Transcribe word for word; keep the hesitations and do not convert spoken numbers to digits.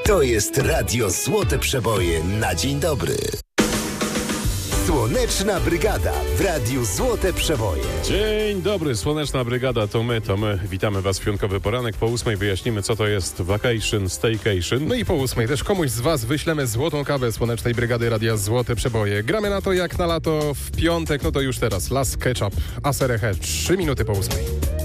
To jest Radio Złote Przeboje na dzień dobry. Słoneczna Brygada w Radiu Złote Przeboje. Dzień dobry, Słoneczna Brygada, to my, to my. Witamy Was w świątkowy poranek. Po ósmej wyjaśnimy, co to jest vacation, staycation. No i po ósmej też komuś z Was wyślemy złotą kawę Słonecznej Brygady Radia Złote Przeboje. Gramy na to jak na lato w piątek, no to już teraz. Las Ketchup, Aserehe, trzy minuty po ósmej.